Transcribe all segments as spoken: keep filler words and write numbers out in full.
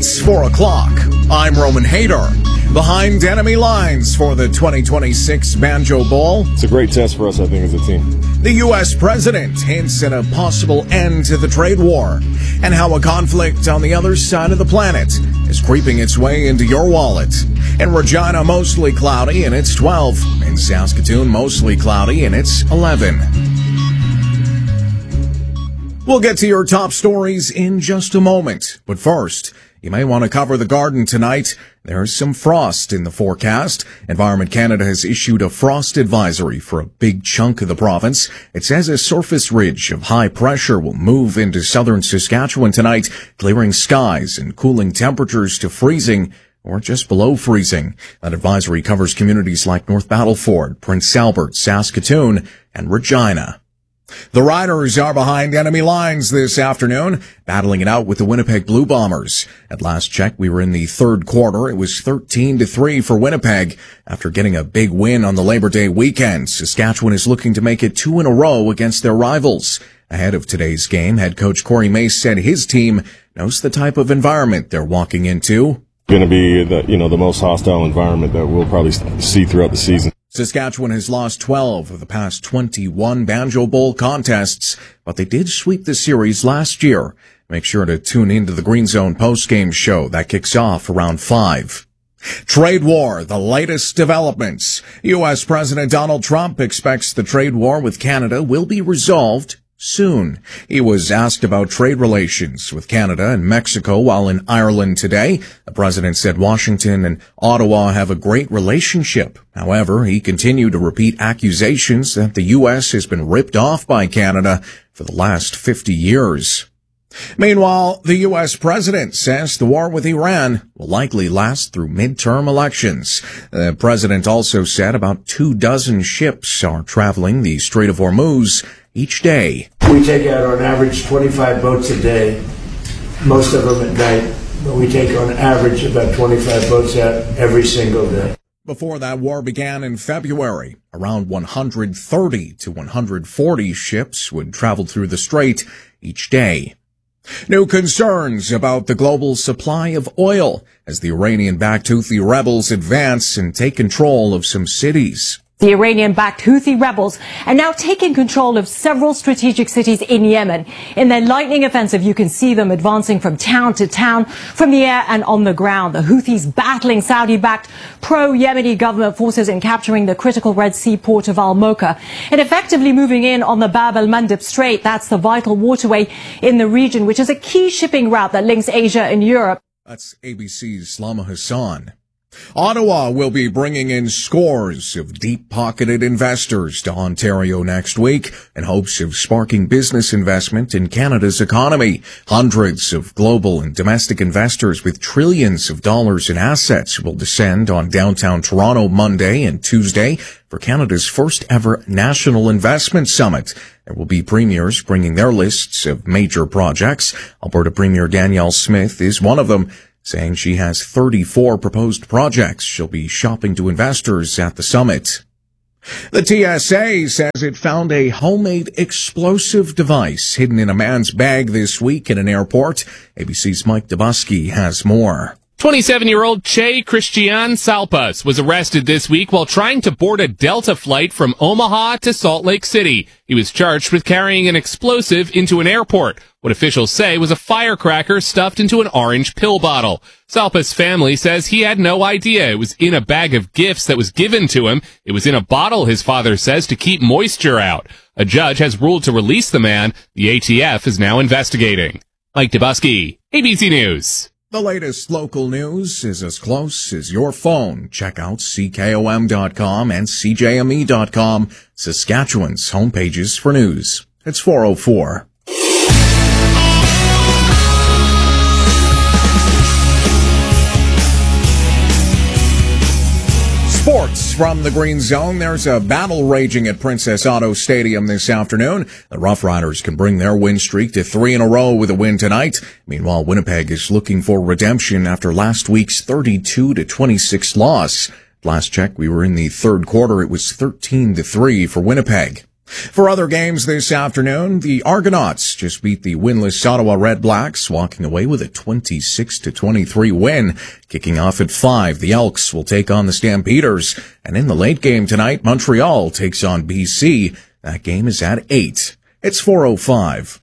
It's four o'clock. I'm Roman Hayter. Behind enemy lines for the twenty twenty-six Banjo Bowl. It's a great test for us, I think, as a team. The U S president hints at a possible end to the trade war, and how a conflict on the other side of the planet is creeping its way into your wallet. In Regina, mostly cloudy, and it's twelve. In Saskatoon, mostly cloudy, and it's eleven. We'll get to your top stories in just a moment. But first, you may want to cover the garden tonight. There's some frost in the forecast. Environment Canada has issued a frost advisory for a big chunk of the province. It says a surface ridge of high pressure will move into southern Saskatchewan tonight, clearing skies and cooling temperatures to freezing or just below freezing. That advisory covers communities like North Battleford, Prince Albert, Saskatoon, and Regina. The Riders are behind enemy lines this afternoon, battling it out with the Winnipeg Blue Bombers. At last check, we were in the third quarter. It was thirteen to three for Winnipeg. After getting a big win on the Labor Day weekend, Saskatchewan is looking to make it two in a row against their rivals. Ahead of today's game, head coach Corey Mace said his team knows the type of environment they're walking into. Going to be the, you know, the most hostile environment that we'll probably see throughout the season. Saskatchewan has lost twelve of the past twenty-one Banjo Bowl contests, but they did sweep the series last year. Make sure to tune into the Green Zone postgame show. That kicks off around five. Trade war, the latest developments. U S President Donald Trump expects the trade war with Canada will be resolved soon. He was asked about trade relations with Canada and Mexico while in Ireland today. The president said Washington and Ottawa have a great relationship. However, he continued to repeat accusations that the U S has been ripped off by Canada for the last fifty years. Meanwhile, the U S president says the war with Iran will likely last through midterm elections. The president also said about two dozen ships are traveling the Strait of Hormuz each day. We take out on average twenty-five boats a day, most of them at night, but we take on average about twenty-five boats out every single day. Before that war began in February, around one hundred thirty to one hundred forty ships would travel through the strait each day. New concerns about the global supply of oil as the Iranian-backed Houthi rebels advance and take control of some cities. The Iranian-backed Houthi rebels are now taking control of several strategic cities in Yemen. In their lightning offensive, you can see them advancing from town to town, from the air and on the ground. The Houthis battling Saudi-backed pro-Yemeni government forces in capturing the critical Red Sea port of Al-Mocha and effectively moving in on the Bab el-Mandeb Strait. That's the vital waterway in the region, which is a key shipping route that links Asia and Europe. That's A B C's Slama Hassan. Ottawa will be bringing in scores of deep-pocketed investors to Ontario next week in hopes of sparking business investment in Canada's economy. Hundreds of global and domestic investors with trillions of dollars in assets will descend on downtown Toronto Monday and Tuesday for Canada's first ever National Investment Summit. There will be premiers bringing their lists of major projects. Alberta Premier Danielle Smith is one of them, saying she has thirty-four proposed projects she'll be shopping to investors at the summit. The T S A says it found a homemade explosive device hidden in a man's bag this week at an airport. A B C's Mike Dubusky has more. twenty-seven-year-old Che Christian Salpas was arrested this week while trying to board a Delta flight from Omaha to Salt Lake City. He was charged with carrying an explosive into an airport, what officials say was a firecracker stuffed into an orange pill bottle. Salpas' family says he had no idea it was in a bag of gifts that was given to him. It was in a bottle, his father says, to keep moisture out. A judge has ruled to release the man. The A T F is now investigating. Mike Dubusky, A B C News. The latest local news is as close as your phone. Check out C K O M dot com and C J M E dot com, Saskatchewan's homepages for news. It's four oh four. Sports from the Green Zone. There's a battle raging at Princess Auto Stadium this afternoon. The Rough Riders can bring their win streak to three in a row with a win tonight. Meanwhile, Winnipeg is looking for redemption after last week's thirty-two to twenty-six loss. Last check, we were in the third quarter. It was thirteen to three for Winnipeg. For other games this afternoon, the Argonauts just beat the winless Ottawa Red Blacks, walking away with a twenty-six to twenty-three win. Kicking off at five, the Elks will take on the Stampeders. And in the late game tonight, Montreal takes on B C. That game is at eight. It's four oh five.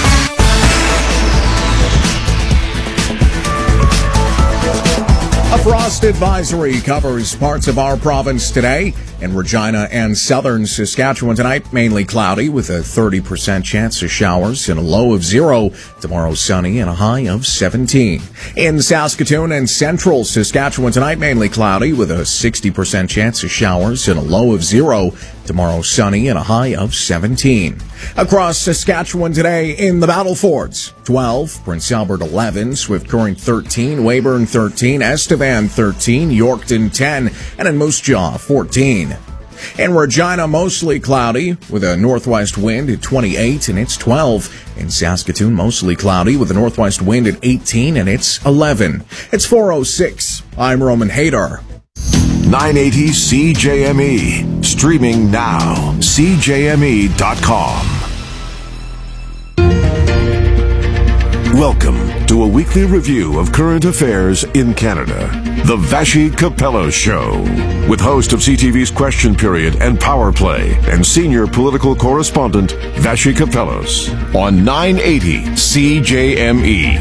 A frost advisory covers parts of our province today. In Regina and southern Saskatchewan tonight, mainly cloudy with a thirty percent chance of showers and a low of zero. Tomorrow sunny and a high of seventeen. In Saskatoon and central Saskatchewan tonight, mainly cloudy with a sixty percent chance of showers and a low of zero. Tomorrow sunny and a high of seventeen. Across Saskatchewan today in the Battlefords, twelve, Prince Albert eleven, Swift Current thirteen, Weyburn thirteen, Estevan thirteen, Yorkton ten, and in Moose Jaw fourteen. In Regina, mostly cloudy with a northwest wind at twenty-eight, and it's twelve. In Saskatoon, mostly cloudy with a northwest wind at eighteen, and it's eleven. It's four oh six. I'm Roman Hadar. nine eighty C J M E. Streaming now. C J M E dot com. Welcome to a weekly review of current affairs in Canada. The Vassy Capello Show. With host of C T V's Question Period and Power Play and senior political correspondent Vassy Capellos on nine eighty C J M E.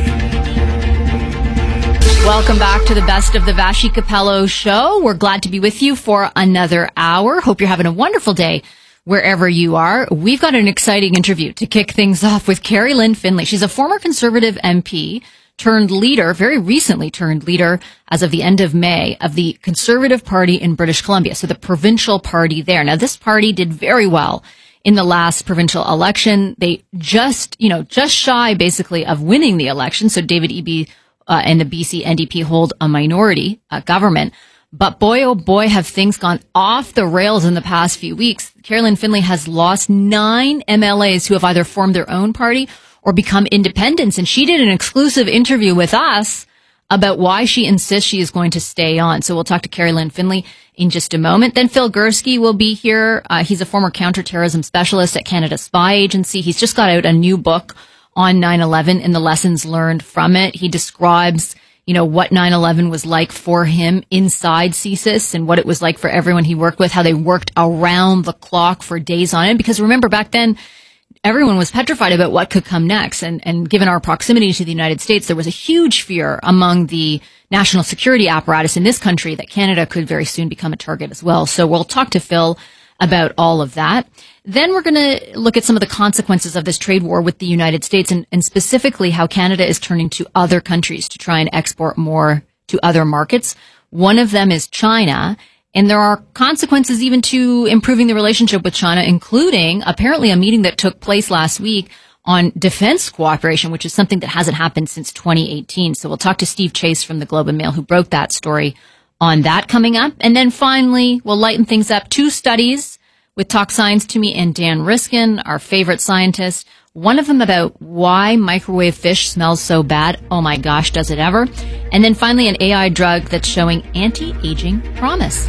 Welcome back to the Best of the Vassy Capello Show. We're glad to be with you for another hour. Hope you're having a wonderful day wherever you are. We've got an exciting interview to kick things off with Carrie Lynn Finlay. She's a former Conservative M P turned leader, very recently turned leader as of the end of May of the Conservative Party in British Columbia. So the provincial party there. Now this party did very well in the last provincial election. They just, you know, just shy basically of winning the election. So David Eby Uh, and the B C N D P hold a minority uh, government. But boy, oh boy, have things gone off the rails in the past few weeks. Carrie Lynn Finlay has lost nine M L As who have either formed their own party or become independents. And she did an exclusive interview with us about why she insists she is going to stay on. So we'll talk to Carrie Lynn Finlay in just a moment. Then Phil Gursky will be here. Uh, he's a former counterterrorism specialist at Canada Spy Agency. He's just got out a new book on nine eleven and the lessons learned from it. He describes, you know, what nine eleven was like for him inside C S I S and what it was like for everyone he worked with, how they worked around the clock for days on end. Because remember, back then, everyone was petrified about what could come next. And, and given our proximity to the United States, there was a huge fear among the national security apparatus in this country that Canada could very soon become a target as well. So we'll talk to Phil about all of that. Then we're going to look at some of the consequences of this trade war with the United States and, and specifically how Canada is turning to other countries to try and export more to other markets. One of them is China, and there are consequences even to improving the relationship with China, including apparently a meeting that took place last week on defense cooperation, which is something that hasn't happened since twenty eighteen. So we'll talk to Steve Chase from the Globe and Mail, who broke that story on that coming up. And then finally, we'll lighten things up. Two studies with Talk Science to Me and Dan Riskin, our favorite scientist. One of them about why microwave fish smells so bad. Oh my gosh, does it ever? And then finally, an A I drug that's showing anti-aging promise.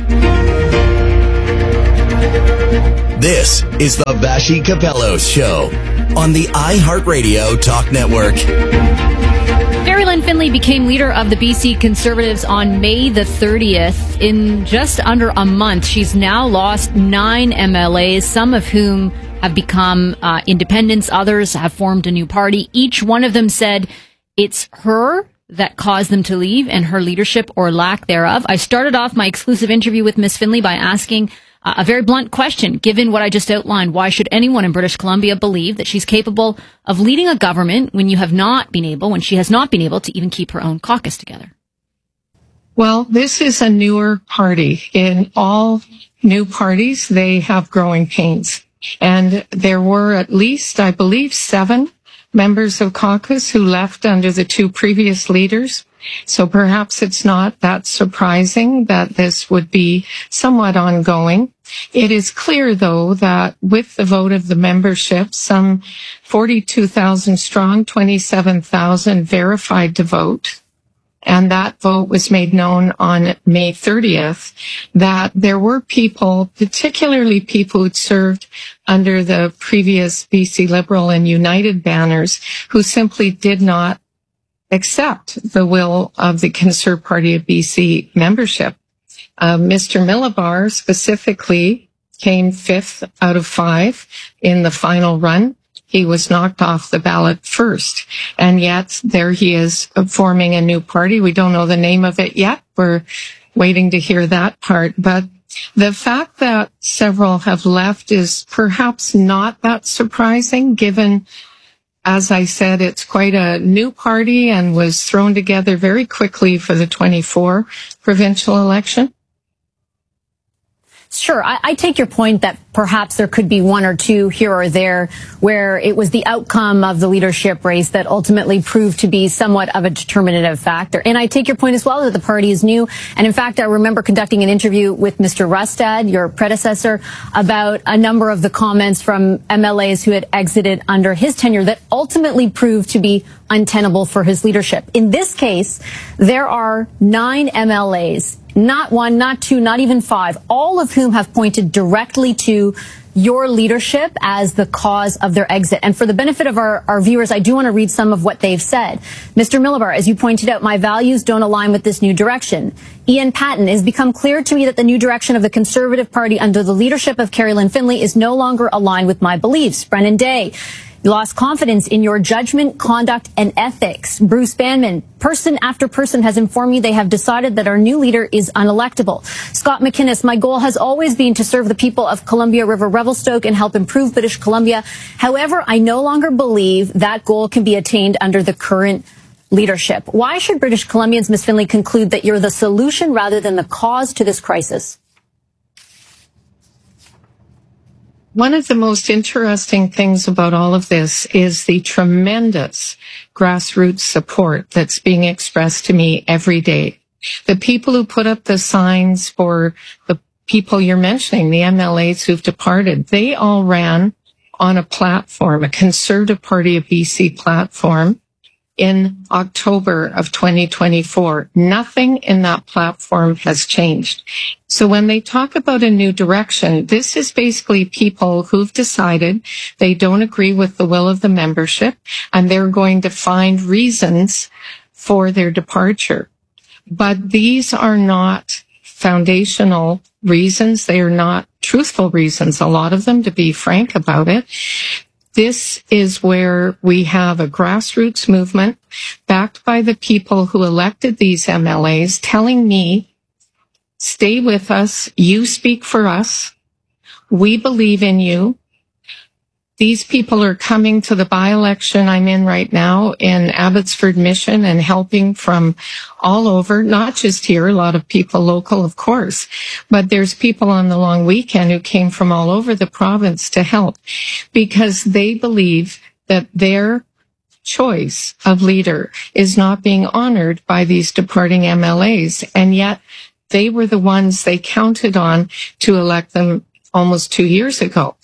This is the Vassy Capello Show on the iHeartRadio Talk Network. Carrie Lynn Finlay became leader of the B C Conservatives on May the thirtieth. In just under a month, she's now lost nine M L As, some of whom have become uh, independents. Others have formed a new party. Each one of them said it's her that caused them to leave and her leadership or lack thereof. I started off my exclusive interview with Miss Finlay by asking uh, a very blunt question. Given what I just outlined, why should anyone in British Columbia believe that she's capable of leading a government when you have not been able, when she has not been able to even keep her own caucus together? Well, this is a newer party. In all new parties, they have growing pains. And there were at least, I believe, seven members of caucus who left under the two previous leaders. So perhaps it's not that surprising that this would be somewhat ongoing. It is clear, though, that with the vote of the membership, some forty-two thousand strong, twenty-seven thousand verified to vote, and that vote was made known on May thirtieth, that there were people, particularly people who'd served under the previous B C Liberal and United banners, who simply did not accept the will of the Conservative Party of B C membership. Uh, Mister Millibar specifically came fifth out of five in the final run. He was knocked off the ballot first, and yet there he is forming a new party. We don't know the name of it yet. We're waiting to hear that part. But the fact that several have left is perhaps not that surprising, given, as I said, it's quite a new party and was thrown together very quickly for the twenty-four provincial election. Sure. I, I take your point that perhaps there could be one or two here or there where it was the outcome of the leadership race that ultimately proved to be somewhat of a determinative factor. And I take your point as well that the party is new. And in fact, I remember conducting an interview with Mister Rustad, your predecessor, about a number of the comments from M L As who had exited under his tenure that ultimately proved to be untenable for his leadership. In this case, there are nine M L As, not one, not two, not even five, all of whom have pointed directly to your leadership as the cause of their exit. And for the benefit of our, our viewers, I do want to read some of what they've said. Mister Millibar, as you pointed out, my values don't align with this new direction. Ian Patton, it has become clear to me that the new direction of the Conservative Party under the leadership of Carrie-Lynne Findlay is no longer aligned with my beliefs. Brennan Day, you lost confidence in your judgment, conduct, and ethics. Bruce Banman, person after person has informed me they have decided that our new leader is unelectable. Scott McInnes, my goal has always been to serve the people of Columbia River Revelstoke and help improve British Columbia. However, I no longer believe that goal can be attained under the current leadership. Why should British Columbians, Miz Findlay, conclude that you're the solution rather than the cause to this crisis? One of the most interesting things about all of this is the tremendous grassroots support that's being expressed to me every day. The people who put up the signs for the people you're mentioning, the M L As who've departed, they all ran on a platform, a Conservative Party of B C platform, in October of twenty twenty-four. Nothing in that platform has changed. So when they talk about a new direction, this is basically people who've decided they don't agree with the will of the membership, and they're going to find reasons for their departure. But these are not foundational reasons. They are not truthful reasons, a lot of them, to be frank about it. This is where we have a grassroots movement backed by the people who elected these M L As telling me, stay with us. You speak for us. We believe in you. These people are coming to the by-election I'm in right now in Abbotsford Mission and helping from all over, not just here, a lot of people local, of course, but there's people on the long weekend who came from all over the province to help because they believe that their choice of leader is not being honored by these departing M L As. And yet they were the ones they counted on to elect them almost two years ago.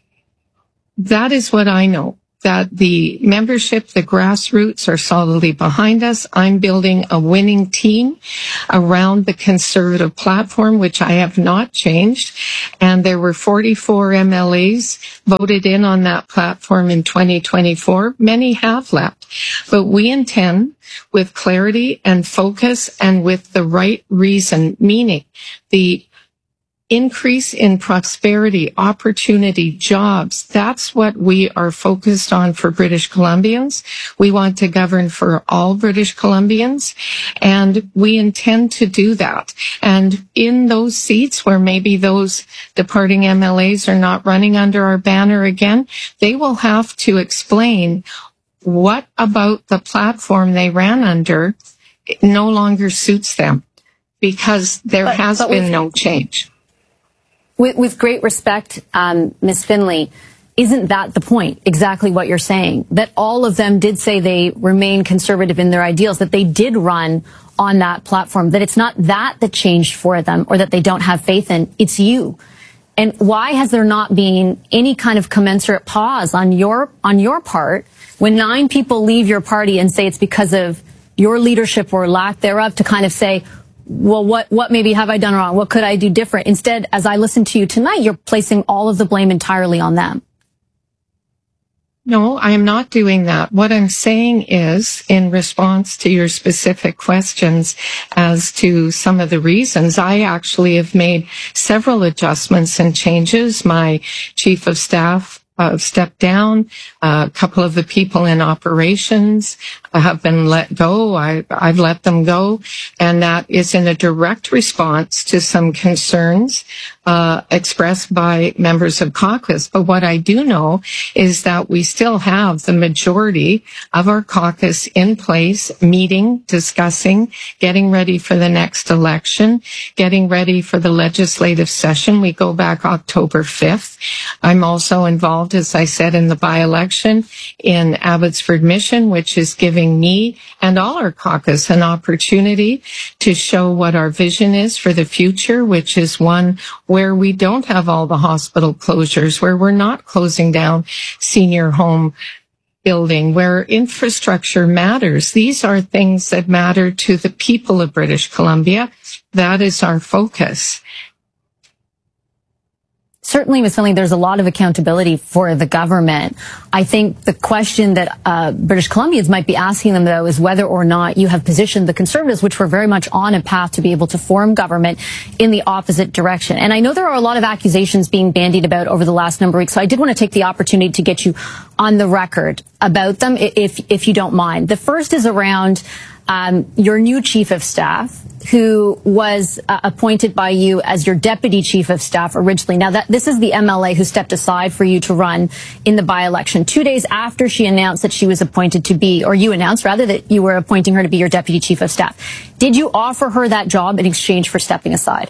That is what I know, that the membership, the grassroots are solidly behind us. I'm building a winning team around the Conservative platform, which I have not changed. And there were forty-four M L As voted in on that platform in twenty twenty-four. Many have left, but we intend with clarity and focus and with the right reason, meaning the increase in prosperity, opportunity, jobs. That's what we are focused on for British Columbians. We want to govern for all British Columbians, and we intend to do that. And in those seats where maybe those departing M L As are not running under our banner again, they will have to explain what about the platform they ran under no longer suits them, because there but, has but been no change. With, with great respect, um, Miz Findlay, isn't that the point, exactly what you're saying? That all of them did say they remain conservative in their ideals, that they did run on that platform, that it's not that that changed for them or that they don't have faith in, it's you. And why has there not been any kind of commensurate pause on your, on your part when nine people leave your party and say it's because of your leadership or lack thereof to kind of say, well, what, what maybe have I done wrong? What could I do different? Instead, as I listen to you tonight, you're placing all of the blame entirely on them. No, I am not doing that. What I'm saying is, in response to your specific questions as to some of the reasons, I actually have made several adjustments and changes. My chief of staff uh, stepped down. Uh, a couple of the people in operations have been let go. I, I've let them go. And that is in a direct response to some concerns uh, expressed by members of caucus. But what I do know is that we still have the majority of our caucus in place, meeting, discussing, getting ready for the next election, getting ready for the legislative session. We go back October fifth. I'm also involved, as I said, in the by-election in Abbotsford Mission, which is giving me and all our caucus an opportunity to show what our vision is for the future, which is one where we don't have all the hospital closures, where we're not closing down senior home building, where infrastructure matters. These are things that matter to the people of British Columbia. That is our focus. Certainly, Miz Findlay, there's a lot of accountability for the government. I think the question that uh, British Columbians might be asking them, though, is whether or not you have positioned the Conservatives, which were very much on a path to be able to form government, in the opposite direction. And I know there are a lot of accusations being bandied about over the last number of weeks, so I did want to take the opportunity to get you on the record about them, if if you don't mind. The first is around um, your new chief of staff, who was uh, appointed by you as your deputy chief of staff originally. Now, that this is the M L A who stepped aside for you to run in the by-election. Two days after she announced that she was appointed to be, or you announced rather, that you were appointing her to be your deputy chief of staff. Did you offer her that job in exchange for stepping aside?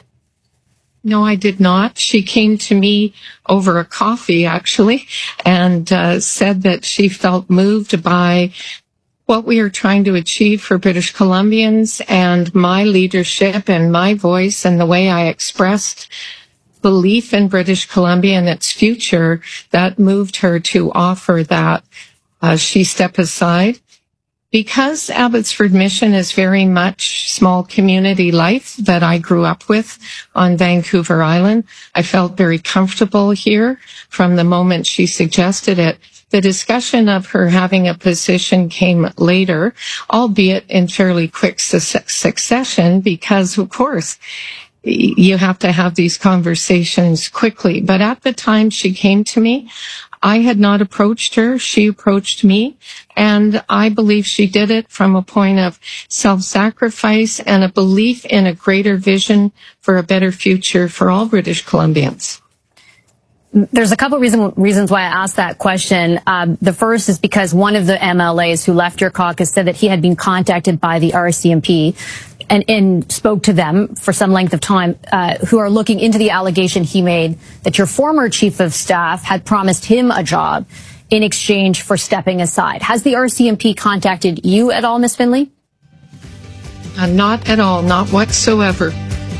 No, I did not. She came to me over a coffee, actually, and uh, said that she felt moved by what we are trying to achieve for British Columbians and my leadership and my voice and the way I expressed belief in British Columbia and its future. That moved her to offer that uh, she step aside. Because Abbotsford Mission is very much small community life that I grew up with on Vancouver Island, I felt very comfortable here from the moment she suggested it. The discussion of her having a position came later, albeit in fairly quick su- succession, because, of course, you have to have these conversations quickly. But at the time she came to me, I had not approached her. She approached me, and I believe she did it from a point of self-sacrifice and a belief in a greater vision for a better future for all British Columbians. There's a couple of reason, reasons why I asked that question. Um, the first is because one of the M L As who left your caucus said that he had been contacted by the R C M P and, and spoke to them for some length of time, uh, who are looking into the allegation he made that your former chief of staff had promised him a job in exchange for stepping aside. Has the R C M P contacted you at all, Miz Findlay? Uh, not at all, not whatsoever.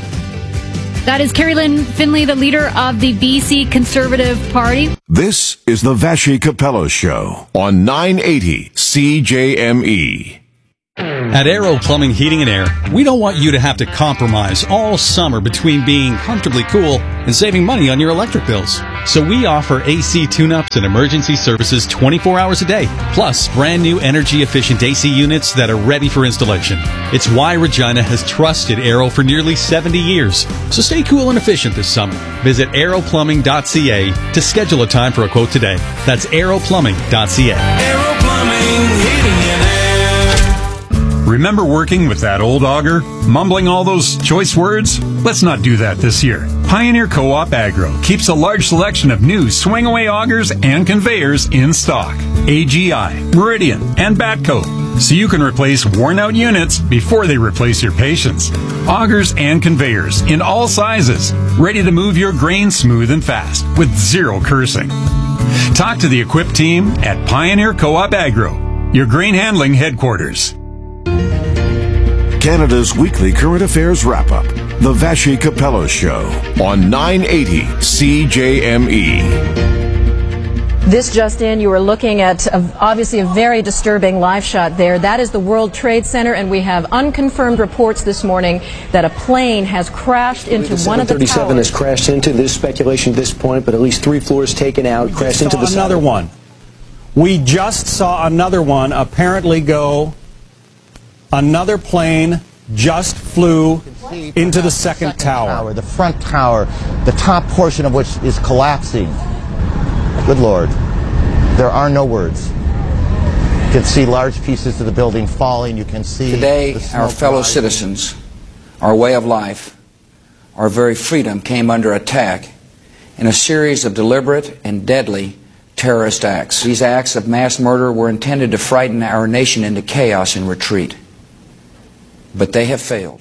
That is Kerry-Lynne Findlay, the leader of the B C Conservative Party. This is the Vassy Capello Show on nine eighty C J M E. At Aero Plumbing, Heating and Air, we don't want you to have to compromise all summer between being comfortably cool and saving money on your electric bills. So we offer A C tune-ups and emergency services twenty-four hours a day, plus brand new energy-efficient A C units that are ready for installation. It's why Regina has trusted Aero for nearly seventy years. So stay cool and efficient this summer. Visit aero plumbing dot c a to schedule a time for a quote today. That's aero plumbing dot c a. Aero Plumbing, Heating and Air. Remember working with that old auger? Mumbling all those choice words? Let's not do that this year. Pioneer Co-op Agro keeps a large selection of new swing-away augers and conveyors in stock. A G I, Meridian, and Batco. So you can replace worn-out units before they replace your patience. Augers and conveyors in all sizes, ready to move your grain smooth and fast with zero cursing. Talk to the equipped team at Pioneer Co-op Agro, your grain handling headquarters. Canada's weekly current affairs wrap-up, the Vassy Capello Show on nine eighty C J M E. This just in, you are looking at a, obviously a very disturbing live shot there. That is the World Trade Center, and we have unconfirmed reports this morning that a plane has crashed into one of the towers. seven thirty-seven has crashed into. There's speculation at this point, but at least three floors taken out, crashed into the another one. We just saw another one apparently go. Another plane just flew into the second, second tower. tower. The front tower, the top portion of which is collapsing. Good Lord. There are no words. You can see large pieces of the building falling. You can see today our fellow rising. Citizens, our way of life, our very freedom came under attack in a series of deliberate and deadly terrorist acts. These acts of mass murder were intended to frighten our nation into chaos and retreat. But they have failed.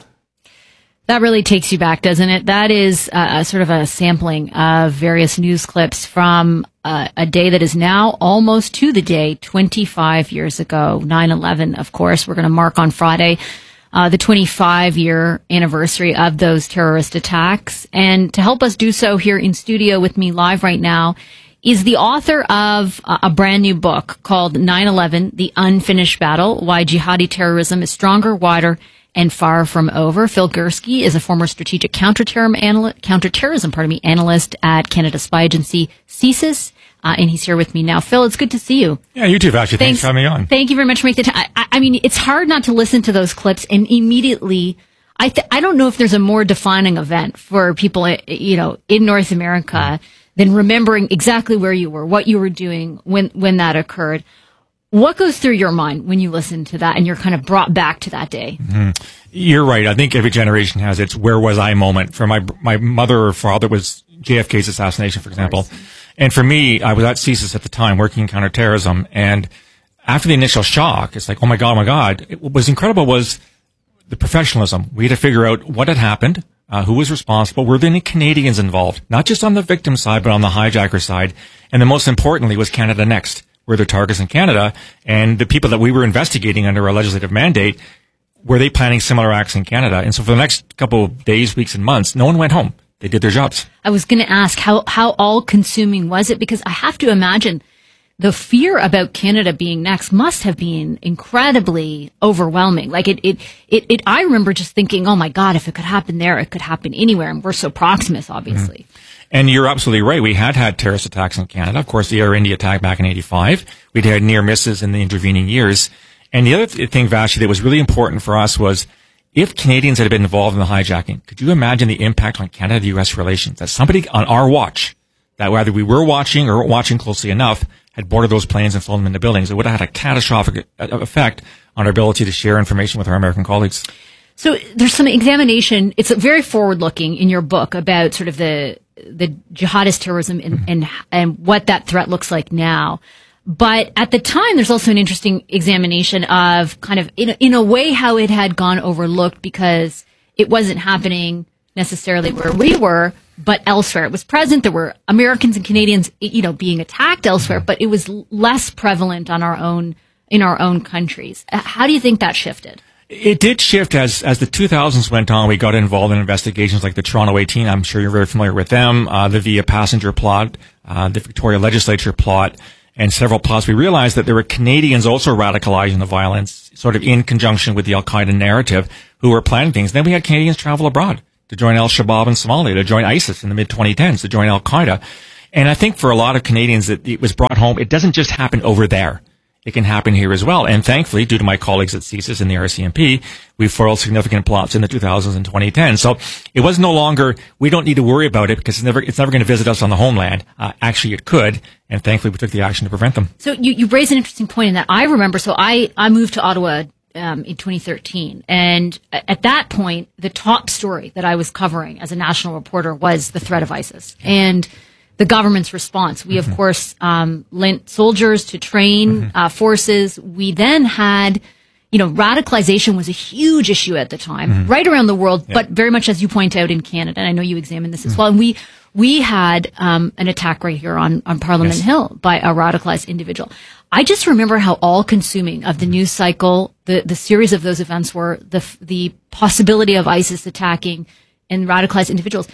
That really takes you back, doesn't it? That is uh, a sort of a sampling of various news clips from uh, a day that is now almost to the day, twenty-five years ago, nine eleven, of course. We're going to mark on Friday uh, the twenty-five year anniversary of those terrorist attacks. And to help us do so here in studio with me live right now is the author of a brand new book called nine eleven, The Unfinished Battle, Why Jihadi Terrorism is Stronger, Wider, and Far From Over. Phil Gursky is a former strategic counterterrorism analyst, counterterrorism, pardon me, analyst at Canada spy agency CSIS, uh, and he's here with me now. Phil, it's good to see you. Yeah, you too, Vashi. Thanks, Thanks for having me on. Thank you very much for making the time. I, I mean, it's hard not to listen to those clips and immediately. I th- I don't know if there's a more defining event for people, you know, in North America mm. than remembering exactly where you were, what you were doing when when that occurred. What goes through your mind when you listen to that and you're kind of brought back to that day? Mm-hmm. You're right. I think every generation has its where was I moment. For my my mother or father was J F K's assassination, for example. And for me, I was at CSIS at the time working in counterterrorism. And after the initial shock, it's like, oh my God, oh my God. It, what was incredible was the professionalism. We had to figure out what had happened, uh, who was responsible. Were there any Canadians involved? Not just on the victim side, but on the hijacker side. And then most importantly was Canada Next. Were there targets in Canada? And the people that we were investigating under our legislative mandate, were they planning similar acts in Canada? And so for the next couple of days, weeks, and months, no one went home. They did their jobs. I was going to ask, how, how all-consuming was it? Because I have to imagine the fear about Canada being next must have been incredibly overwhelming. Like it, it, it, it I remember just thinking, oh my God, if it could happen there, it could happen anywhere. And we're so Proximus, obviously. Mm-hmm. And you're absolutely right. We had had terrorist attacks in Canada. Of course, the Air India attack back in eighty-five. We'd had near misses in the intervening years. And the other th- thing, Vashi, that was really important for us was if Canadians had been involved in the hijacking, could you imagine the impact on Canada-U S relations? That somebody on our watch, that whether we were watching or watching closely enough, had boarded those planes and flown them into buildings. It would have had a catastrophic effect on our ability to share information with our American colleagues. So there's some examination. It's very forward-looking in your book about sort of the the jihadist terrorism and, mm-hmm. and and what that threat looks like now. But at the time, there's also an interesting examination of kind of in a, in a way how it had gone overlooked because it wasn't happening necessarily where we were, but elsewhere. It was present. There were Americans and Canadians, you know, being attacked elsewhere, but it was less prevalent on our own in our own countries. How do you think that shifted? It did shift as as the two thousands went on. We got involved in investigations like the Toronto eighteen. I'm sure you're very familiar with them. Uh, the Via Passenger plot, uh, the Victoria Legislature plot, and several plots. We realized that there were Canadians also radicalizing the violence, sort of in conjunction with the Al-Qaeda narrative, who were planning things. Then we had Canadians travel abroad to join Al-Shabaab in Somalia, to join ISIS in the mid twenty tens, to join Al-Qaeda. And I think for a lot of Canadians, it, it was brought home. It doesn't just happen over there. It can happen here as well. And thankfully, due to my colleagues at CSIS and the R C M P, we foiled significant plots in the two thousands and twenty tens. So it was no longer, we don't need to worry about it because it's never, it's never going to visit us on the homeland. Uh, actually, it could. And thankfully, we took the action to prevent them. So you, you raise an interesting point in that I remember. So I, I moved to Ottawa um, in twenty thirteen. And at that point, the top story that I was covering as a national reporter was the threat of ISIS. And the government's response. We, mm-hmm. of course, um, lent soldiers to train mm-hmm. uh, forces. We then had, you know, radicalization was a huge issue at the time, mm-hmm. right around the world, yeah. but very much, as you point out, in Canada. And I know you examined this as mm-hmm. well. And we we had um, an attack right here on, on Parliament yes. Hill by a radicalized individual. I just remember how all-consuming of the news cycle, the, the series of those events were, the the possibility of ISIS attacking and radicalized individuals.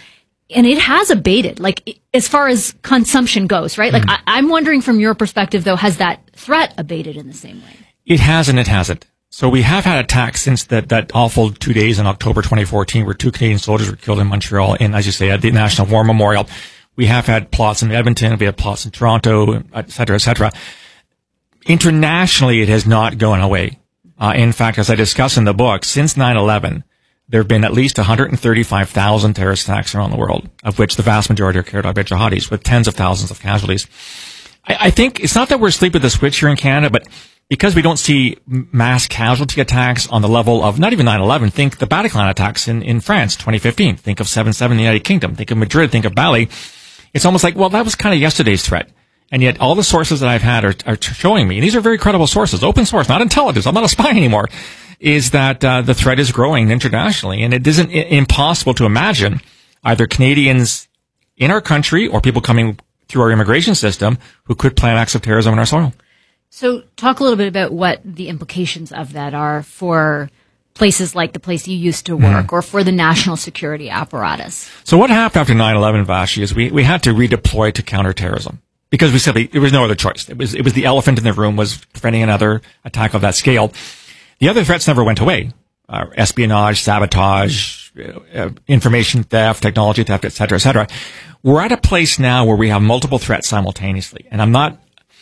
and it has abated, like as far as consumption goes, right? Like mm. I, I'm wondering from your perspective, though, has that threat abated in the same way? It has and it hasn't. So we have had attacks since that, that awful two days in October twenty fourteen where two Canadian soldiers were killed in Montreal and, as you say, at the National War Memorial. We have had plots in Edmonton, we had plots in Toronto, et cetera, et cetera. Internationally, it has not gone away. Uh, in fact, as I discuss in the book, since nine eleven, there have been at least one hundred thirty-five thousand terrorist attacks around the world, of which the vast majority are carried out by jihadis, with tens of thousands of casualties. I, I think it's not that we're asleep at the switch here in Canada, but because we don't see mass casualty attacks on the level of not even nine eleven, think the Bataclan attacks in, in France, twenty fifteen. Think of seven seven in the United Kingdom. Think of Madrid. Think of Bali. It's almost like, well, that was kind of yesterday's threat. And yet all the sources that I've had are, are showing me, and these are very credible sources, open source, not intelligence, I'm not a spy anymore, is that uh, the threat is growing internationally. And it isn't I- impossible to imagine either Canadians in our country or people coming through our immigration system who could plan acts of terrorism on our soil. So talk a little bit about what the implications of that are for places like the place you used to work mm-hmm. or for the national security apparatus. So what happened after nine eleven, Vashi, is we, we had to redeploy to counterterrorism. Because we simply, there was no other choice. It was, it was the elephant in the room was preventing another attack of that scale. The other threats never went away. Uh, espionage, sabotage, uh, information theft, technology theft, et cetera, et cetera. We're at a place now where we have multiple threats simultaneously. And I'm not,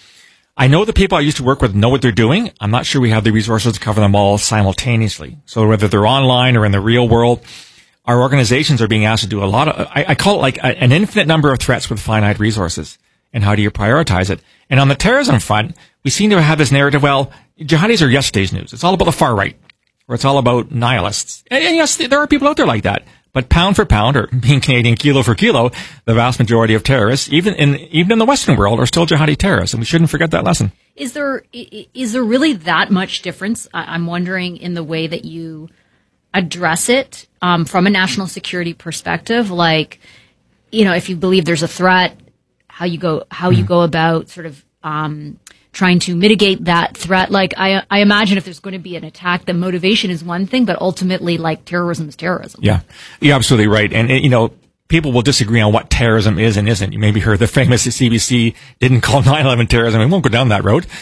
I know the people I used to work with know what they're doing. I'm not sure we have the resources to cover them all simultaneously. So whether they're online or in the real world, our organizations are being asked to do a lot of, I, I call it like a, an infinite number of threats with finite resources. And how do you prioritize it? And on the terrorism front, we seem to have this narrative, well, jihadis are yesterday's news. It's all about the far right, or it's all about nihilists. And, and yes, there are people out there like that. But pound for pound, or being Canadian kilo for kilo, the vast majority of terrorists, even in even in the Western world, are still jihadi terrorists. And we shouldn't forget that lesson. Is there is there really that much difference? I'm wondering in the way that you address it um, from a national security perspective. Like, you know, if you believe there's a threat, how you go, how you go about sort of, um, trying to mitigate that threat. Like, I, I imagine if there's going to be an attack, the motivation is one thing, but ultimately, like, terrorism is terrorism. Yeah. You're absolutely right. And, you know, people will disagree on what terrorism is and isn't. You maybe heard the famous C B C didn't call nine eleven terrorism. We won't go down that road.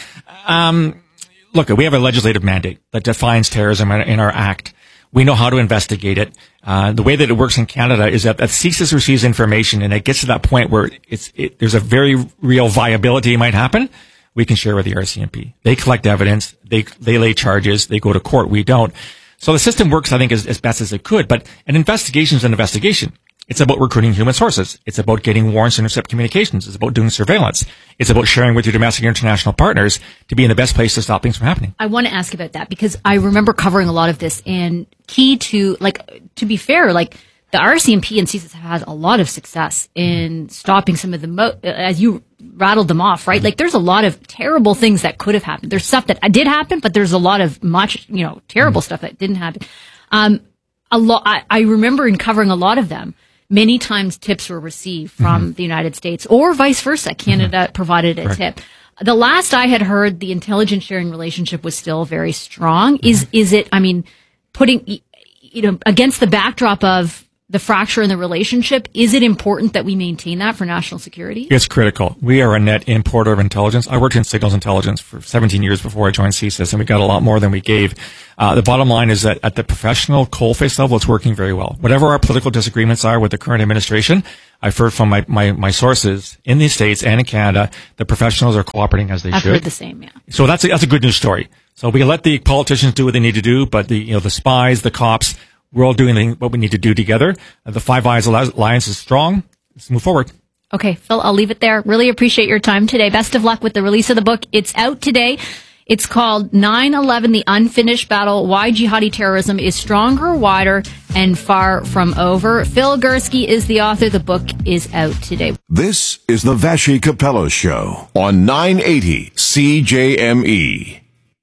Um, look, we have a legislative mandate that defines terrorism in, in our act. We know how to investigate it. Uh, the way that it works in Canada is that, that CSIS receives information and it gets to that point where it's, it, there's a very real viability might happen. We can share with the R C M P. They collect evidence. They, they lay charges. They go to court. We don't. So the system works, I think, as, as best as it could. But an investigation is an investigation. It's about recruiting human sources. It's about getting warrants to intercept communications. It's about doing surveillance. It's about sharing with your domestic and international partners to be in the best place to stop things from happening. I want to ask about that because I remember covering a lot of this, and key to, like, to be fair, like, the R C M P and CSIS have had a lot of success in stopping some of the, mo- as you rattled them off, right? Like, there's a lot of terrible things that could have happened. There's stuff that did happen, but there's a lot of much, you know, terrible mm-hmm. stuff that didn't happen. Um, a lot, I, I remember in covering a lot of them, many times tips were received from mm-hmm. the United States or vice versa. Canada mm-hmm. provided a Correct. tip. The last I had heard, the intelligence sharing relationship was still very strong. Mm-hmm. Is, is it, I mean, putting, you know, against the backdrop of the fracture in the relationship, is it important that we maintain that for national security? It's critical. We are a net importer of intelligence. I worked in signals intelligence for seventeen years before I joined CSIS, and we got a lot more than we gave. Uh, the bottom line is that at the professional coalface level, it's working very well. Whatever our political disagreements are with the current administration, I've heard from my, my, my sources in the States and in Canada, the professionals are cooperating as they I've should. I've heard the same, yeah. So that's a, that's a good news story. So we let the politicians do what they need to do, but the, you know, the spies, the cops, we're all doing what we need to do together. The Five Eyes Alliance is strong. Let's move forward. Okay, Phil, I'll leave it there. Really appreciate your time today. Best of luck with the release of the book. It's out today. It's called nine eleven, The Unfinished Battle, Why Jihadi Terrorism is Stronger, Wider, and Far From Over. Phil Gurski is the author. The book is out today. This is the Vashi Capello Show on nine eighty C J M E.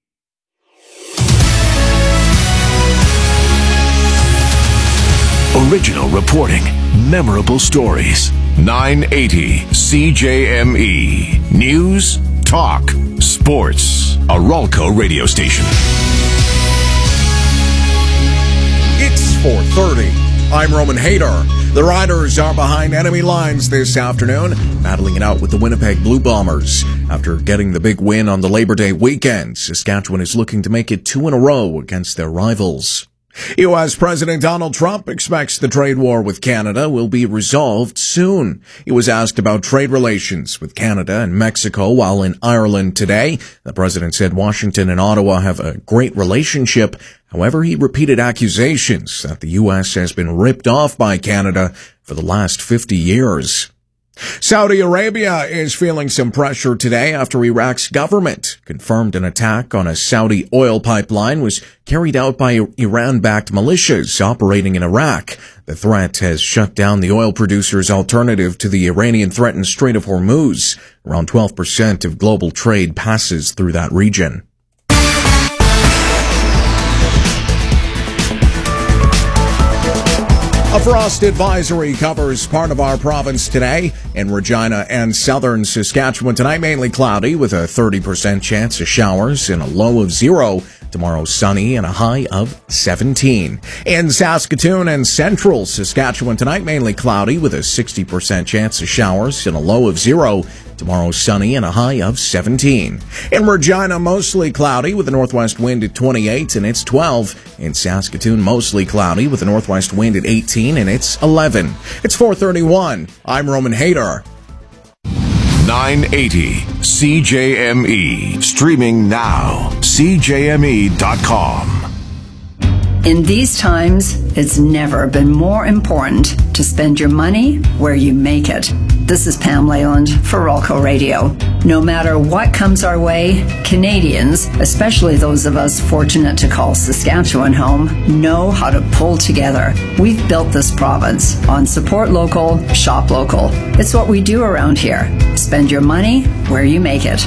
Original reporting, memorable stories. nine eighty C J M E. News, talk, sports. A Ralco radio station. It's four thirty. I'm Roman Hayter. The Riders are behind enemy lines this afternoon, battling it out with the Winnipeg Blue Bombers. After getting the big win on the Labor Day weekend, Saskatchewan is looking to make it two in a row against their rivals. U S President Donald Trump expects the trade war with Canada will be resolved soon. He was asked about trade relations with Canada and Mexico while in Ireland today. The president said Washington and Ottawa have a great relationship. However, he repeated accusations that the U S has been ripped off by Canada for the last fifty years. Saudi Arabia is feeling some pressure today after Iraq's government confirmed an attack on a Saudi oil pipeline was carried out by Iran-backed militias operating in Iraq. The threat has shut down the oil producer's alternative to the Iranian-threatened Strait of Hormuz. Around twelve percent of global trade passes through that region. A frost advisory covers part of our province today. In Regina and southern Saskatchewan tonight, mainly cloudy with a thirty percent chance of showers and a low of zero. Tomorrow, sunny and a high of seventeen. In Saskatoon and central Saskatchewan tonight, mainly cloudy with a sixty percent chance of showers and a low of zero. Tomorrow, sunny and a high of seventeen. In Regina, mostly cloudy with a northwest wind at twenty-eight and it's twelve. In Saskatoon, mostly cloudy with a northwest wind at eighteen and it's eleven. It's four thirty-one. I'm Roman Hayter. nine eighty C J M E. Streaming now. C J M E dot com. In these times, it's never been more important to spend your money where you make it. This is Pam Leyland for Rolco Radio. No matter what comes our way, Canadians, especially those of us fortunate to call Saskatchewan home, know how to pull together. We've built this province on support local, shop local. It's what we do around here. Spend your money where you make it.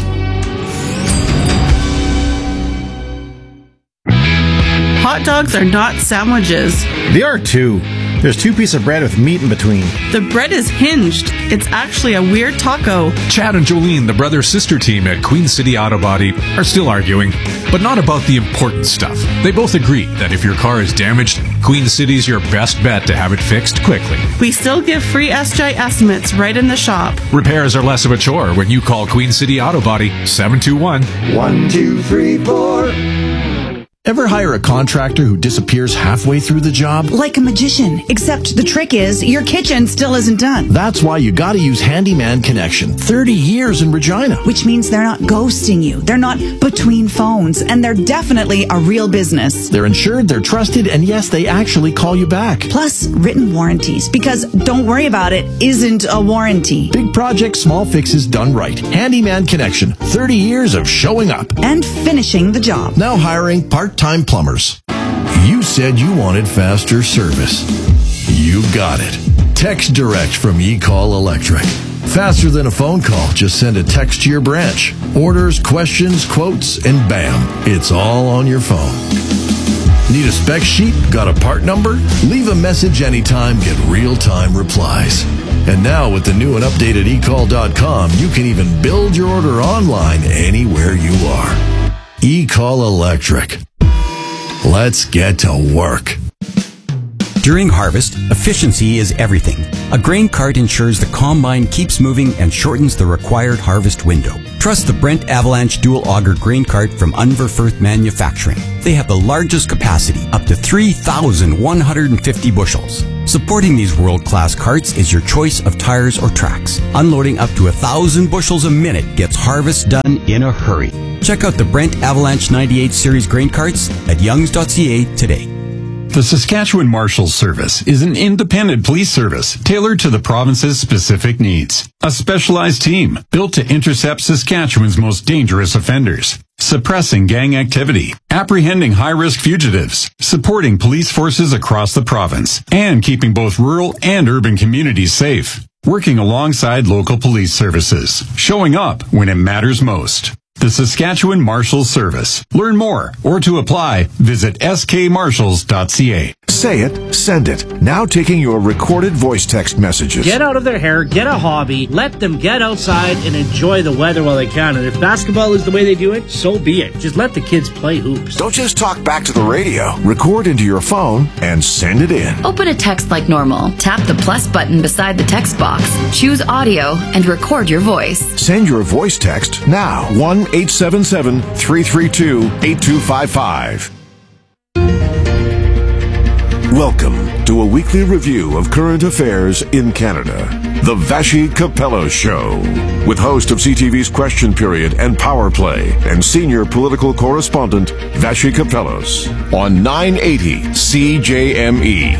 Hot dogs are not sandwiches. They are too. There's two pieces of bread with meat in between. The bread is hinged. It's actually a weird taco. Chad and Jolene, the brother-sister team at Queen City Auto Body, are still arguing, but not about the important stuff. They both agree that if your car is damaged, Queen City's your best bet to have it fixed quickly. We still give free S J estimates right in the shop. Repairs are less of a chore when you call Queen City Auto Body seven two one, one two three four. Ever hire a contractor who disappears halfway through the job? Like a magician, except the trick is your kitchen still isn't done. That's why you gotta use Handyman Connection. thirty years in Regina. Which means they're not ghosting you. They're not between phones. And they're definitely a real business. They're insured, they're trusted, and yes, they actually call you back. Plus, written warranties. Because don't worry about it isn't a warranty. Big projects, small fixes done right. Handyman Connection. thirty years of showing up. And finishing the job. Now hiring part time plumbers. You said you wanted faster service. You got it. Text Direct from eCall Electric. Faster than a phone call. Just send a text to your branch. Orders, questions, quotes, and bam, it's all on your phone. Need a spec sheet? Got a part number? Leave a message anytime, get real-time replies. And now with the new and updated e call dot com, you can even build your order online anywhere you are. eCall Electric. Let's get to work. During harvest, efficiency is everything. A grain cart ensures the combine keeps moving and shortens the required harvest window. Trust the Brent Avalanche Dual Auger Grain Cart from Unverfirth Manufacturing. They have the largest capacity, up to three thousand one hundred fifty bushels. Supporting these world-class carts is your choice of tires or tracks. Unloading up to one thousand bushels a minute gets harvest done in a hurry. Check out the Brent Avalanche ninety-eight Series grain carts at youngs dot c a today. The Saskatchewan Marshals Service is an independent police service tailored to the province's specific needs. A specialized team built to intercept Saskatchewan's most dangerous offenders, suppressing gang activity, apprehending high-risk fugitives, supporting police forces across the province, and keeping both rural and urban communities safe. Working alongside local police services, showing up when it matters most. the Saskatchewan Marshals Service. Learn more or to apply, visit s k marshals dot c a. Say it, send it. Now taking your recorded voice text messages. Get out of their hair, get a hobby, let them get outside and enjoy the weather while they can. And if basketball is the way they do it, so be it. Just let the kids play hoops. Don't just talk back to the radio. Record into your phone and send it in. Open a text like normal. Tap the plus button beside the text box. Choose audio and record your voice. Send your voice text now. one eight seven seven, three three two, eight two five five. Welcome to a weekly review of current affairs in Canada. The Vassy Capello Show. With host of C T V's Question Period and Power Play and senior political correspondent Vassy Capellos on nine eighty C J M E.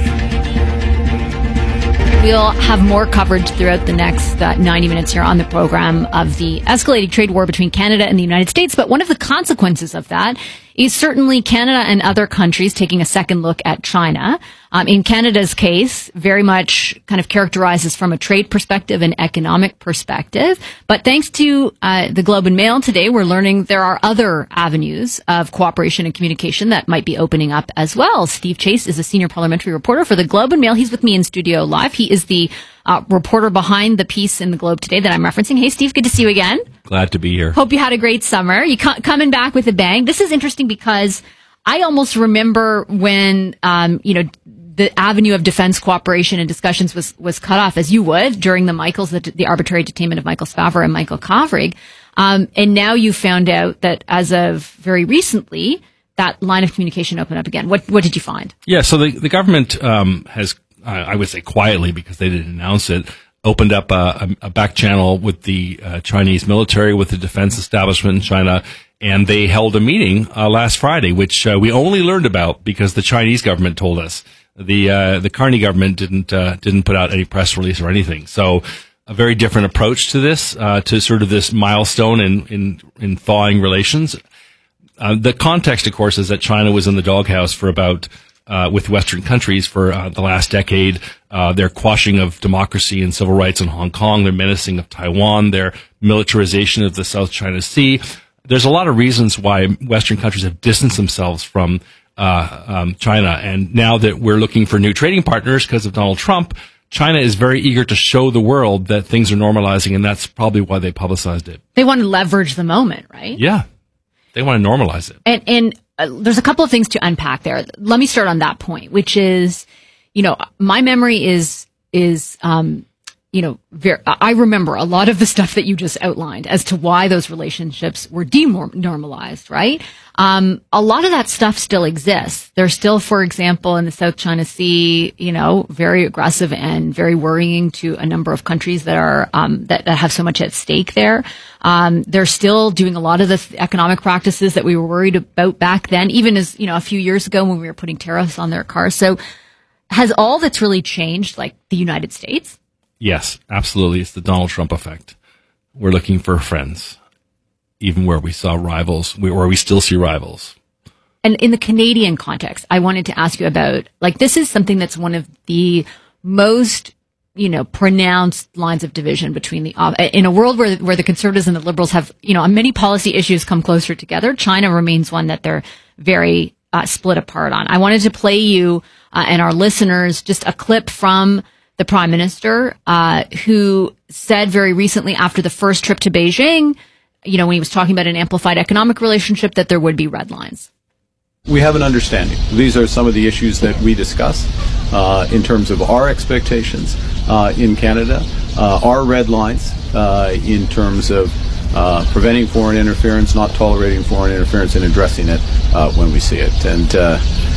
We'll have more coverage throughout the next uh, ninety minutes here on the program of the escalating trade war between Canada and the United States. But one of the consequences of that is certainly Canada and other countries taking a second look at China. Um, in Canada's case, very much kind of characterizes from a trade perspective and economic perspective. But thanks to uh, the Globe and Mail today, we're learning there are other avenues of cooperation and communication that might be opening up as well. Steve Chase is a senior parliamentary reporter for the Globe and Mail. He's with me in studio live. He is the uh, reporter behind the piece in the Globe today that I'm referencing. Hey, Steve, good to see you again. Glad to be here. Hope you had a great summer. You co- coming back with a bang. This is interesting because I almost remember when, um, you know, the avenue of defense cooperation and discussions was, was cut off, as you would, during the Michaels, the, the arbitrary detainment of Michael Spavor and Michael Kovrig. Um, and now you found out that as of very recently, that line of communication opened up again. What, what did you find? Yeah, so the, the government um, has, uh, I would say quietly because they didn't announce it, opened up a, a back channel with the uh, Chinese military, with the defense establishment in China, and they held a meeting uh, last Friday, which uh, we only learned about because the Chinese government told us. The uh, the Carney government didn't uh, didn't put out any press release or anything. So a very different approach to this, uh, to sort of this milestone in in, in thawing relations. Uh, the context, of course, is that China was in the doghouse for about uh, with Western countries for uh, the last decade. Uh, their quashing of democracy and civil rights in Hong Kong, their menacing of Taiwan, their militarization of the South China Sea. There's a lot of reasons why Western countries have distanced themselves from uh, um, China. And now that we're looking for new trading partners because of Donald Trump, China is very eager to show the world that things are normalizing, and that's probably why they publicized it. They want to leverage the moment, right? Yeah. They want to normalize it. And, and uh, there's a couple of things to unpack there. Let me start on that point, which is, you know, my memory is, is, um, you know, very, I remember a lot of the stuff that you just outlined as to why those relationships were denormalized, right? Um, a lot of that stuff still exists. There's still, for example, in the South China Sea, you know, very aggressive and very worrying to a number of countries that are, um, that, that have so much at stake there. Um, they're still doing a lot of the th- economic practices that we were worried about back then, even as, you know, a few years ago when we were putting tariffs on their cars. So has all that's really changed, like the United States? Yes, absolutely. It's the Donald Trump effect. We're looking for friends, even where we saw rivals, where we still see rivals. And in the Canadian context, I wanted to ask you about, like, this is something that's one of the most, you know, pronounced lines of division between the, uh, in a world where, where the Conservatives and the Liberals have, you know, on many policy issues come closer together. China remains one that they're very uh, split apart on. I wanted to play you uh, and our listeners just a clip from the Prime Minister, uh, who said very recently after the first trip to Beijing, you know, when he was talking about an amplified economic relationship, that there would be red lines. We have an understanding. These are some of the issues that we discuss uh, in terms of our expectations uh, in Canada, uh, our red lines uh, in terms of uh, preventing foreign interference, not tolerating foreign interference, and addressing it uh, when we see it. And uh,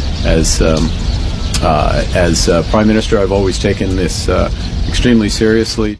as um, uh, as uh, Prime Minister, I've always taken this uh, extremely seriously.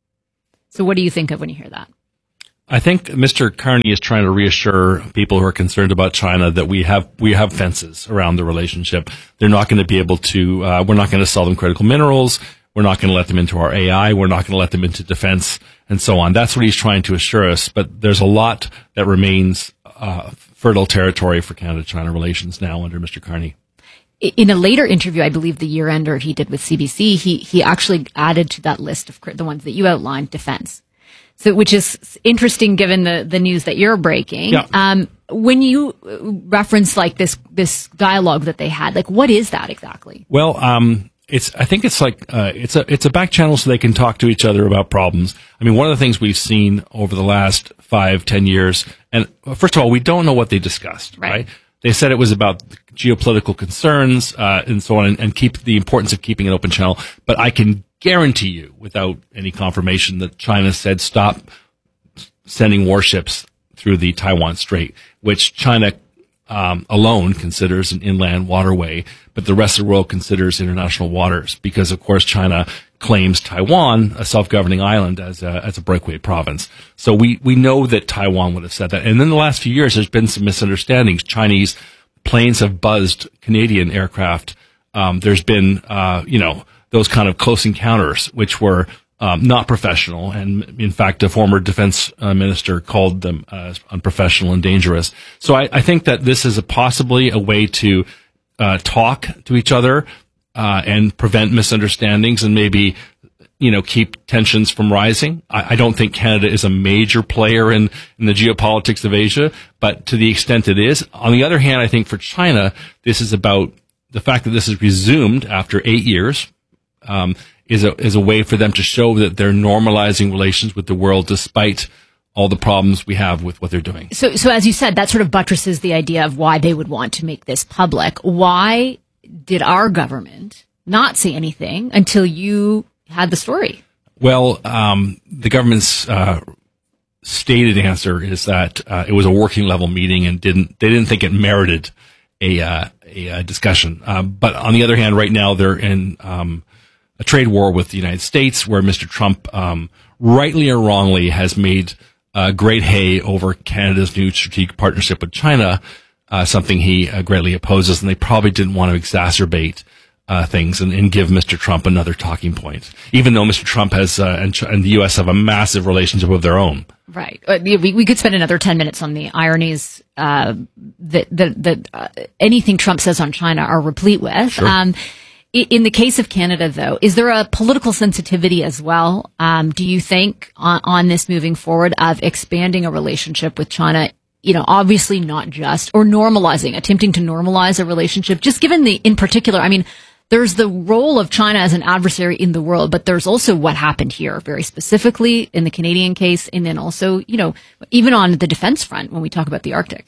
So what do you think of when you hear that? I think Mister Carney is trying to reassure people who are concerned about China that we have we have fences around the relationship. They're not going to be able to. Uh, we're not going to sell them critical minerals. We're not going to let them into our A I. We're not going to let them into defense and so on. That's what he's trying to assure us. But there's a lot that remains uh, fertile territory for Canada-China relations now under Mister Carney. In a later interview, I believe the year-ender he did with C B C, he he actually added to that list of the ones that you outlined, defense. So, which is interesting given the, the news that you're breaking. Yeah. Um, when you reference like this, this dialogue that they had, like what is that exactly? Well, um, it's, I think it's like, uh, it's a, it's a back channel so they can talk to each other about problems. I mean, one of the things we've seen over the last five, ten years, and first of all, we don't know what they discussed, right? right? They said it was about geopolitical concerns, uh, and so on, and, and keep the importance of keeping an open channel. But I can guarantee you, without any confirmation, that China said stop sending warships through the Taiwan Strait, which China um, alone considers an inland waterway, but the rest of the world considers international waters because, of course, China claims Taiwan, a self-governing island, as a, as a breakaway province. So we, we know that Taiwan would have said that. And in the last few years, there's been some misunderstandings. Chinese planes have buzzed Canadian aircraft. Um, there's been, uh, you know, those kind of close encounters, which were um, not professional. And in fact, a former defense uh, minister called them uh, unprofessional and dangerous. So I, I think that this is a possibly a way to uh, talk to each other uh, and prevent misunderstandings and maybe, you know, keep tensions from rising. I, I don't think Canada is a major player in, in the geopolitics of Asia, but to the extent it is. On the other hand, I think for China, this is about the fact that this is resumed after eight years. Um, is a is a way for them to show that they're normalizing relations with the world despite all the problems we have with what they're doing. So, so as you said, that sort of buttresses the idea of why they would want to make this public. Why did our government not say anything until you had the story? Well, um, the government's uh, stated answer is that uh, it was a working level meeting and didn't they didn't think it merited a uh, a, a discussion. Um, but on the other hand, right now they're in um, a trade war with the United States, where Mister Trump, um, rightly or wrongly, has made uh, great hay over Canada's new strategic partnership with China, uh, something he uh, greatly opposes, and they probably didn't want to exacerbate uh, things and, and give Mister Trump another talking point, even though Mister Trump has uh, and, and the U S have a massive relationship of their own. Right. Uh, we, we could spend another ten minutes on the ironies uh, that that, that uh, anything Trump says on China are replete with. Sure. Um, In the case of Canada, though, is there a political sensitivity as well? Um, do you think on, on this moving forward of expanding a relationship with China, you know, obviously not just, or normalizing, attempting to normalize a relationship, just given the, in particular, I mean, there's the role of China as an adversary in the world, but there's also what happened here very specifically in the Canadian case. And then also, you know, even on the defense front, when we talk about the Arctic.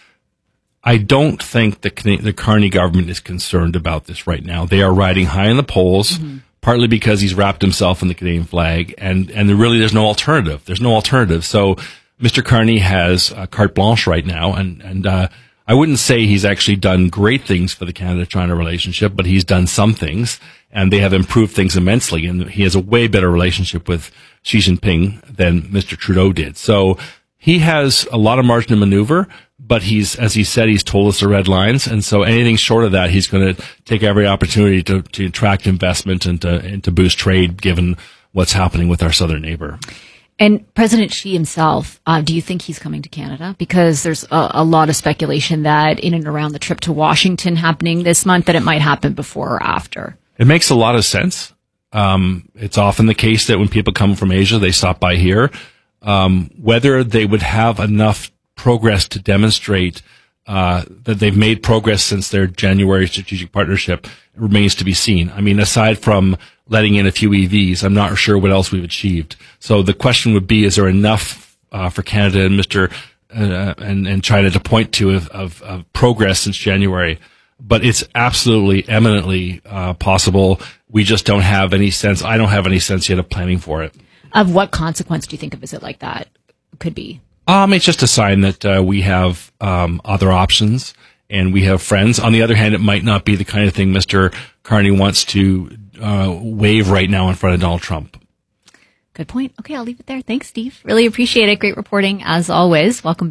I don't think the the Carney government is concerned about this right now. They are riding high in the polls, mm-hmm. partly because he's wrapped himself in the Canadian flag, and and there really there's no alternative. There's no alternative. So Mister Carney has uh, carte blanche right now, and and uh, I wouldn't say he's actually done great things for the Canada-China relationship, but he's done some things, and they have improved things immensely. And he has a way better relationship with Xi Jinping than Mister Trudeau did. So he has a lot of margin of maneuver. But he's, as he said, he's told us the red lines. And so anything short of that, he's going to take every opportunity to, to attract investment and to, and to boost trade, given what's happening with our southern neighbor. And President Xi himself, uh, do you think he's coming to Canada? Because there's a, a lot of speculation that in and around the trip to Washington happening this month, that it might happen before or after. It makes a lot of sense. Um, it's often the case that when people come from Asia, they stop by here. Um, whether they would have enough progress to demonstrate uh, that they've made progress since their January strategic partnership remains to be seen. I mean, aside from letting in a few E Vs, I'm not sure what else we've achieved. So the question would be, is there enough uh, for Canada and Mister Uh, and, and China to point to of, of, of progress since January? But it's absolutely, eminently uh, possible. We just don't have any sense. I don't have any sense yet of planning for it. Of what consequence do you think a visit like that could be? Um, it's just a sign that uh, we have um, other options and we have friends. On the other hand, it might not be the kind of thing Mister Carney wants to uh, wave right now in front of Donald Trump. Good point. Okay, I'll leave it there. Thanks, Steve. Really appreciate it. Great reporting as always. Welcome.